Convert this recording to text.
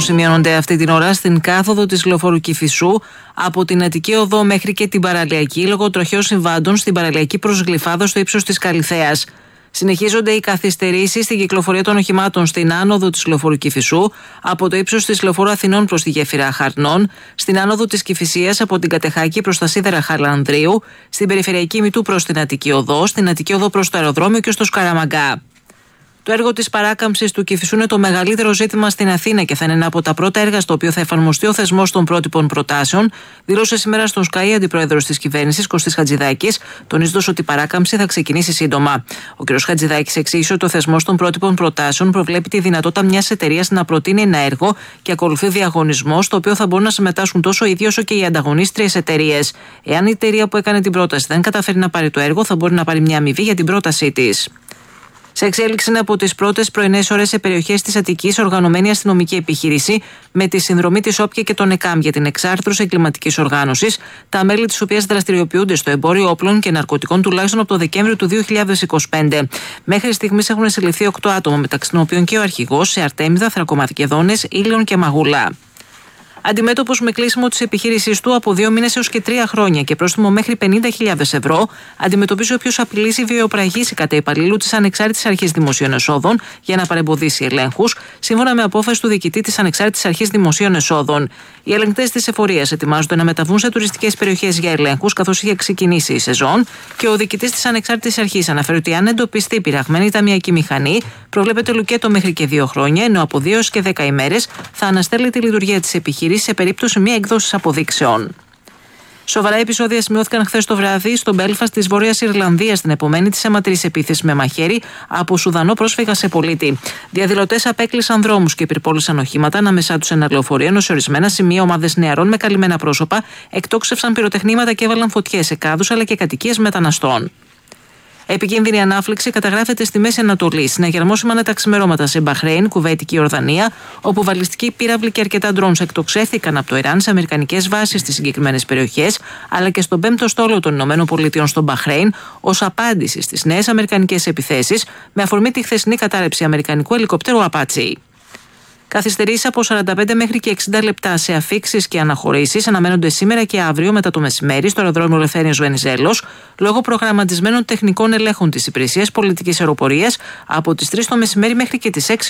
σημειώνονται αυτή την ώρα στην κάθοδο της λεωφόρου Κηφισού από την Αττική Οδό μέχρι και την Παραλιακή λόγω τροχαίων συμβάντων στην Παραλιακή προς Γλυφάδο στο ύψος της Καλιθέας. Συνεχίζονται οι καθυστερήσεις στην κυκλοφορία των οχημάτων στην άνοδο της λεωφόρου Κηφισού από το ύψος της λεωφόρου Αθηνών προς τη γέφυρα Χαρνών, στην άνοδο της Κηφισίας από την Κατεχάκη προς τα σίδερα Χαλανδρίου, στην περιφερειακή Μητού προς την Αττική Οδό, στην Αττική Οδό προς το αεροδρόμιο και στο Σκαραμαγκά. Το έργο της παράκαμψης του Κηφισού είναι το μεγαλύτερο ζήτημα στην Αθήνα και θα είναι ένα από τα πρώτα έργα στο οποίο θα εφαρμοστεί ο θεσμός των πρότυπων προτάσεων, δήλωσε σήμερα στον Sky αντιπρόεδρος της κυβέρνησης Κωστής Χατζηδάκης, τονίζοντας ότι η παράκαμψη θα ξεκινήσει σύντομα. Ο κ. Χατζηδάκης εξήγησε ότι ο θεσμός των πρότυπων προτάσεων προβλέπει τη δυνατότητα μιας εταιρείας να προτείνει ένα έργο και ακολουθεί διαγωνισμό, στο οποίο θα μπορούν να συμμετάσχουν τόσο οι ίδιοι όσο και οι ανταγωνίστριες εταιρείες. Εάν η εταιρεία που έκανε την πρόταση δεν καταφέρει να πάρει το έργο, θα μπορεί να πάρει μια αμοιβή για την πρότασή της. Σε εξέλιξη είναι από τις πρώτες πρωινές ώρες σε περιοχές της Αττικής οργανωμένη αστυνομική επιχείρηση με τη συνδρομή της ΟΠΚΕ και των ΕΚΑΜ για την εξάρθρωση εγκληματικής οργάνωσης, τα μέλη της οποίας δραστηριοποιούνται στο εμπόριο όπλων και ναρκωτικών τουλάχιστον από το Δεκέμβριο του 2025. Μέχρι στιγμής έχουν συλληφθεί 8 άτομα, μεταξύ των οποίων και ο αρχηγός σε Αρτέμιδα, Θρακομαθηκεδόνες, Ήλιον και Μαγούλα. Αντιμέτωπος με κλείσιμο της επιχείρησής του από 2 μήνες έως και 3 χρόνια και πρόστιμο μέχρι 50.000 ευρώ, αντιμετωπίζει όποιος απειλήσει βιαιοπραγήσει κατά υπαλλήλου της Ανεξάρτητης Αρχής Δημοσίων Εσόδων για να παρεμποδίσει ελέγχους, σύμφωνα με απόφαση του διοικητή της Ανεξάρτητης Αρχής Δημοσίων Εσόδων. Οι ελεγκτές της εφορίας ετοιμάζονται να μεταβούν σε τουριστικές περιοχές για ελέγχους, καθώς είχε ξεκινήσει η σεζόν, και ο διοικητής της Ανεξάρτητης Αρχής αναφέρει ότι αν εντοπιστεί πειραγμένη ταμιακή μηχανή, προβλέπεται λουκέτο μέχρι και 2 χρόνια, ενώ από 2 έως και 10 ημέρες θα αναστέλει τη λειτουργία της επιχείρησης σε περίπτωση μη εκδόσης αποδείξεων. Σοβαρά επεισόδια σημειώθηκαν χθες το βράδυ στο Μπέλφαστ της Βόρειας Ιρλανδίας, στην επομένη της αιματηρής επίθεσης με μαχαίρι από Σουδανό πρόσφυγα σε πολίτη. Διαδηλωτές απέκλεισαν δρόμους και πυρπόλησαν οχήματα ανάμεσά τους ένα λεωφορείο, ενώ σε ορισμένα σημεία ομάδες νεαρών με καλυμμένα πρόσωπα εκτόξευσαν πυροτεχνήματα και έβαλαν φωτιές σε κάδους αλλά και κατοικίες μεταναστών. Επικίνδυνη ανάφλεξη καταγράφεται στη Μέση Ανατολή. Συναγερμόσιμα τα ξημερώματα σε Μπαχρέιν, Κουβέιτ και Ιορδανία, όπου βαλιστικοί πύραυλοι και αρκετά ντρόουν εκτοξεύθηκαν από το Ιράν σε αμερικανικές βάσεις στις συγκεκριμένες περιοχές, αλλά και στον 5ο στόλο των ΗΠΑ στο Μπαχρέιν, ως απάντηση στις νέες αμερικανικές επιθέσεις, με αφορμή τη χθεσινή κατάρρευση αμερικανικού ελικοπτέρου Απάτσι. Καθυστερήσεις από 45 μέχρι και 60 λεπτά σε αφίξεις και αναχωρήσεις αναμένονται σήμερα και αύριο μετά το μεσημέρι στο αεροδρόμιο Ελευθέριος Βενιζέλος, λόγω προγραμματισμένων τεχνικών ελέγχων της Υπηρεσίας Πολιτικής Αεροπορίας από τις 3 το μεσημέρι μέχρι και τις 6